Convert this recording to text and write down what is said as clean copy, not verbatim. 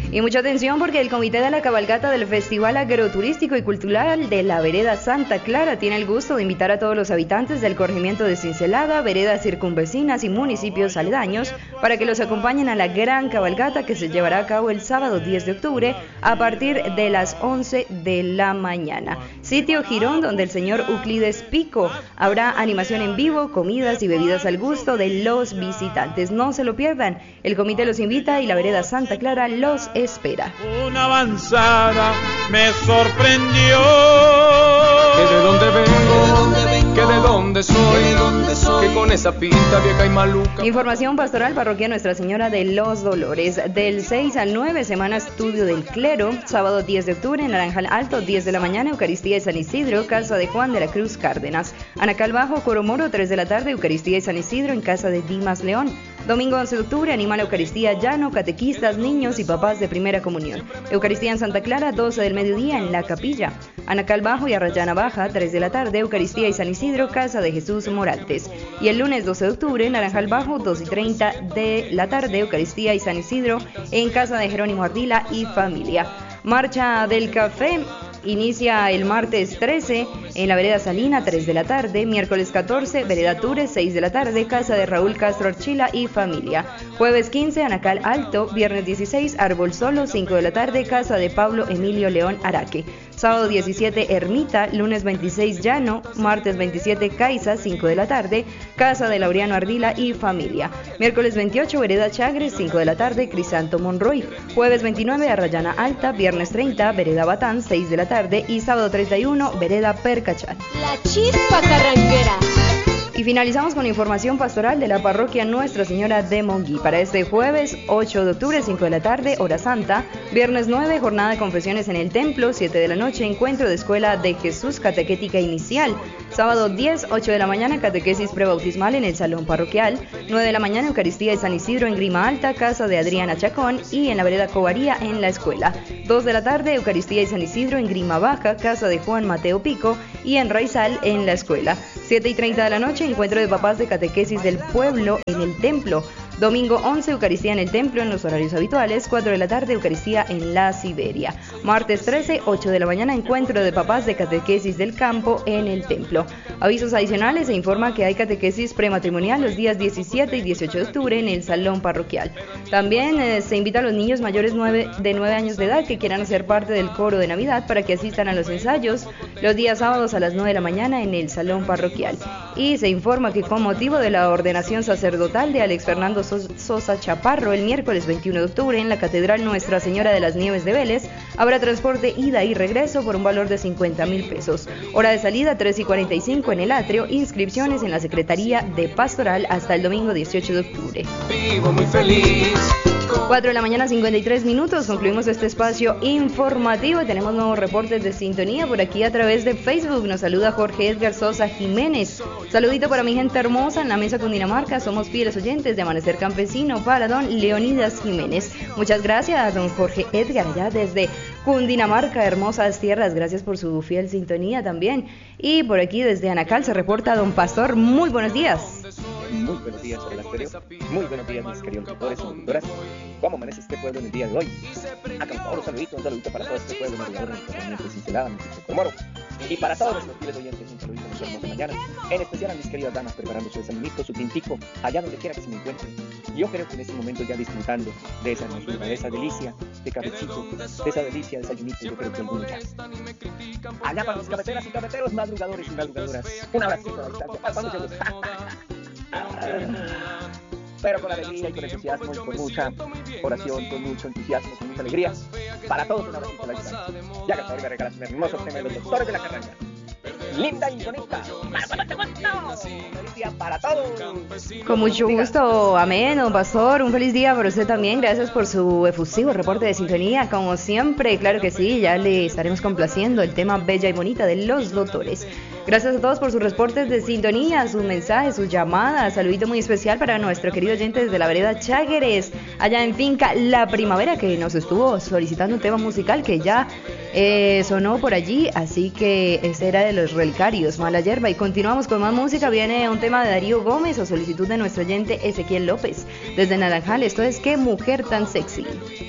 Y mucha atención porque el comité de la cabalgata del Festival Agroturístico y Cultural de la Vereda Santa Clara tiene el gusto de invitar a todos los habitantes del corregimiento de Cincelada, veredas circunvecinas y municipios aledaños para que los acompañen a la gran cabalgata que se llevará a cabo el sábado 10 de octubre a partir de las 11 de la mañana. Sitio Girón, donde el señor Euclides Pico. Habrá animación en vivo, comidas y bebidas al gusto de los visitantes. No se lo pierdan. El comité los invita y la vereda Santa Clara los espera. Una avanzada me sorprendió. Que de dónde vengo, que de dónde soy, que con esa pinta vieja y maluca. Información pastoral parroquia Nuestra Señora de los Dolores. Del 6 al 9, semana estudio del clero. Sábado 10 de octubre en Naranjal Alto, 10 de la mañana, Eucaristía de San Isidro, casa de Juan de la Cruz Cárdenas. Anacal Bajo, Coromoro, 3 de la tarde, Eucaristía de San Isidro en casa de Dimas León. Domingo 11 de octubre, anima la Eucaristía llano, catequistas, niños y papás de primera comunión. Eucaristía en Santa Clara, 12 del mediodía en la capilla. Anacal Bajo y Arrayana Baja, 3 de la tarde, Eucaristía y San Isidro, casa de Jesús Moraltes. Y el lunes 12 de octubre, Naranjal Bajo, 2:30 de la tarde, Eucaristía y San Isidro en casa de Jerónimo Ardila y familia. Marcha del Café inicia el martes 13 en la vereda Salina, 3 de la tarde, miércoles 14, vereda Tures, 6 de la tarde, casa de Raúl Castro Archila y familia. Jueves 15, Anacal Alto, viernes 16, Árbol Solo, 5 de la tarde, casa de Pablo Emilio León Araque. Sábado 17, Ermita, lunes 26, Llano, martes 27, Caiza, 5 de la tarde, casa de Laureano Ardila y familia. Miércoles 28, vereda Chagres, 5 de la tarde, Crisanto Monroy. Jueves 29, Arrayana Alta, viernes 30, vereda Batán, 6 de la tarde y sábado 31, vereda Percachal. La Chispa Carranquera. Y finalizamos con información pastoral de la parroquia Nuestra Señora de Monguí. Para este jueves 8 de octubre, 5 de la tarde, hora santa. Viernes 9, jornada de confesiones en el templo. 7 de la noche, encuentro de Escuela de Jesús, catequética inicial. Sábado 10, 8 de la mañana, catequesis prebautismal en el salón parroquial. 9 de la mañana, Eucaristía de San Isidro en Grima Alta, casa de Adriana Chacón y en la vereda Covaría en la escuela. 2 de la tarde, Eucaristía de San Isidro en Grima Baja, casa de Juan Mateo Pico y en Raizal en la escuela. 7:30 de la noche, encuentro de papás de catequesis del pueblo en el templo. Domingo 11, Eucaristía en el templo en los horarios habituales. 4 de la tarde, Eucaristía en la Siberia. Martes 13, 8 de la mañana, encuentro de papás de catequesis del campo en el templo. Avisos adicionales, se informa que hay catequesis prematrimonial los días 17 y 18 de octubre en el salón parroquial. También se invita a los niños mayores de 9 años de edad que quieran hacer parte del coro de Navidad para que asistan a los ensayos los días sábados a las 9 de la mañana en el salón parroquial. Y se informa que con motivo de la ordenación sacerdotal de Alex Fernando Sosa Chaparro el miércoles 21 de octubre en la Catedral Nuestra Señora de las Nieves de Vélez, habrá transporte ida y regreso por un valor de 50,000 pesos. Hora de salida 3:45 en el atrio, inscripciones en la Secretaría de Pastoral hasta el domingo 18 de octubre. Vivo muy feliz. 4 de la mañana, 53 minutos, concluimos este espacio informativo y tenemos nuevos reportes de sintonía por aquí a través de Facebook. Nos saluda Jorge Edgar Sosa Jiménez. Saludito para mi gente hermosa en la mesa Cundinamarca, somos fieles oyentes de Amanecer Campesino para don Leonidas Jiménez. Muchas gracias, don Jorge Edgar, allá desde Cundinamarca, hermosas tierras, gracias por su fiel sintonía también. Y por aquí desde Anacal se reporta don Pastor, muy buenos días. Muy buenos días, Hola Estéreo. Muy buenos días, mis queridos lectores y lectoras. ¿Cómo amanece este pueblo en el día de hoy? Acá un saludito para todo este pueblo madrugador en el corregimiento de Cincelada, municipio de Comoro. Y para todos nuestros fieles oyentes, un saludito en esta hermosa mañana. En especial a mis queridas damas preparando su desayunito, su tintico, allá donde quiera que se me encuentren. Yo creo que en este momento ya disfrutando de esa hermosura, de esa delicia de cafecito, de esa delicia de desayunito, yo creo que algunos ya. Allá para los cafeteras y cafeteros, madrugadores y madrugadoras. Un abracito a la distancia. ¿Para cuándo llegó? Pero con alegría y con entusiasmo y con mucha oración, con mucho entusiasmo, con mucha alegría. Para todos un abrazo a la distancia. Ya que por me regalas un hermoso tema de los doctores de la carrera. Linda y bonita. Feliz día para todos. Con mucho gusto, amén, don Pastor. Un feliz día para usted también. Gracias por su efusivo reporte de sintonía. Como siempre, claro que sí, ya le estaremos complaciendo el tema Bella y Bonita de los doctores. Gracias a todos por sus reportes de sintonía, sus mensajes, sus llamadas. Saludito muy especial para nuestro querido oyente desde la vereda Chágueres, allá en Finca La Primavera, que nos estuvo solicitando un tema musical que ya sonó por allí. Así que ese era de los Relicarios, Mala Yerba. Y continuamos con más música. Viene un tema de Darío Gómez a solicitud de nuestro oyente Ezequiel López desde Naranjal. Esto es Qué mujer tan sexy.